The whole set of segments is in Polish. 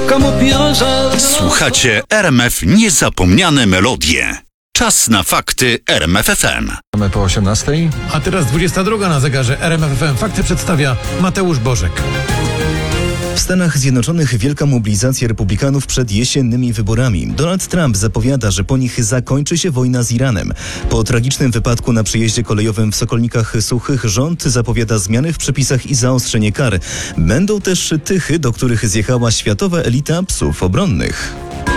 Słuchacie RMF Niezapomniane Melodie. Czas na fakty RMF FM. Mamy po 18:00. A teraz 22 na zegarze RMF FM. Fakty przedstawia Mateusz Bożek. W Stanach Zjednoczonych wielka mobilizacja republikanów przed jesiennymi wyborami. Donald Trump zapowiada, że po nich zakończy się wojna z Iranem. Po tragicznym wypadku na przejeździe kolejowym w Sokolnikach Suchych rząd zapowiada zmiany w przepisach i zaostrzenie kar. Będą też tychy, do których zjechała światowa elita psów obronnych.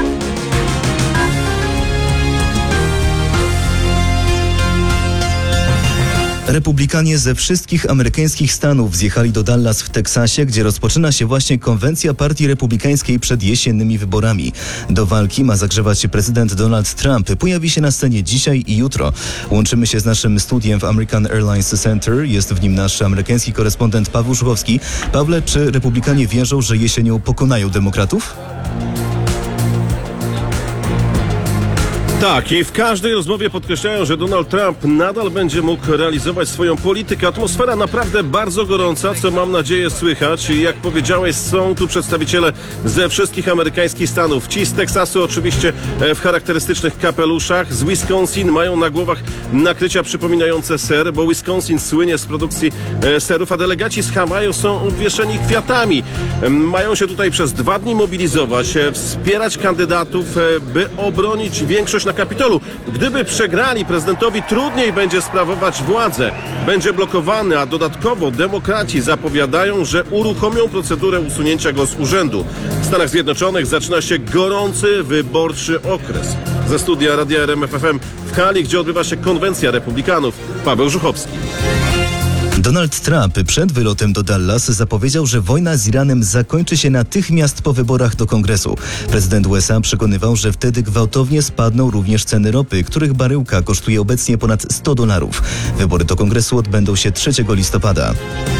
Republikanie ze wszystkich amerykańskich stanów zjechali do Dallas w Teksasie, gdzie rozpoczyna się właśnie konwencja partii republikańskiej przed jesiennymi wyborami. Do walki ma zagrzewać się prezydent Donald Trump. Pojawi się na scenie dzisiaj i jutro. Łączymy się z naszym studiem w American Airlines Center. Jest w nim nasz amerykański korespondent Paweł Żuchowski. Pawle, czy republikanie wierzą, że jesienią pokonają demokratów? Tak, i w każdej rozmowie podkreślają, że Donald Trump nadal będzie mógł realizować swoją politykę. Atmosfera naprawdę bardzo gorąca, co mam nadzieję słychać. I jak powiedziałeś, są tu przedstawiciele ze wszystkich amerykańskich stanów. Ci z Teksasu oczywiście w charakterystycznych kapeluszach. Z Wisconsin mają na głowach nakrycia przypominające ser, bo Wisconsin słynie z produkcji serów, a delegaci z Hawaju są obwieszeni kwiatami. Mają się tutaj przez 2 dni mobilizować, wspierać kandydatów, by obronić większość na Kapitolu. Gdyby przegrali, prezydentowi trudniej będzie sprawować władzę. Będzie blokowany, a dodatkowo demokraci zapowiadają, że uruchomią procedurę usunięcia go z urzędu. W Stanach Zjednoczonych zaczyna się gorący wyborczy okres. Ze studia Radia RMF FM w Kali, gdzie odbywa się konwencja republikanów, Paweł Żuchowski. Donald Trump przed wylotem do Dallas zapowiedział, że wojna z Iranem zakończy się natychmiast po wyborach do Kongresu. Prezydent USA przekonywał, że wtedy gwałtownie spadną również ceny ropy, których baryłka kosztuje obecnie ponad $100. Wybory do Kongresu odbędą się 3 listopada.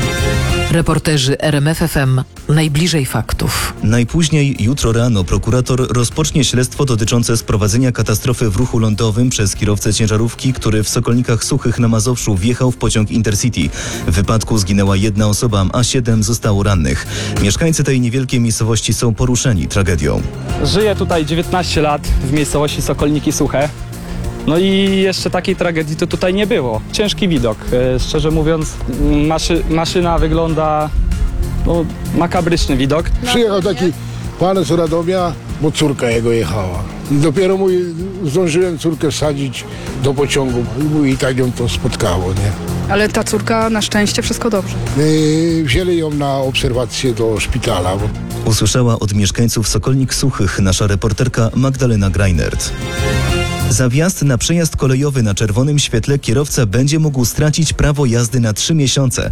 Reporterzy RMF FM najbliżej faktów. Najpóźniej jutro rano prokurator rozpocznie śledztwo dotyczące sprowadzenia katastrofy w ruchu lądowym przez kierowcę ciężarówki, który w Sokolnikach Suchych na Mazowszu wjechał w pociąg Intercity. W wypadku zginęła 1 osoba, a 7 zostało rannych. Mieszkańcy tej niewielkiej miejscowości są poruszeni tragedią. Żyję tutaj 19 lat w miejscowości Sokolniki Suche. No i jeszcze takiej tragedii to tutaj nie było. Ciężki widok. Szczerze mówiąc, maszyna wygląda... makabryczny widok. Przyjechał taki pan z Radomia, bo córka jego jechała. I dopiero zdążyłem córkę wsadzić do pociągu i tak ją to spotkało, nie? Ale ta córka na szczęście wszystko dobrze. Wzięli ją na obserwację do szpitala. Usłyszała od mieszkańców Sokolnik Suchych nasza reporterka Magdalena Greinert. Za wjazd na przejazd kolejowy na czerwonym świetle kierowca będzie mógł stracić prawo jazdy na 3 miesiące.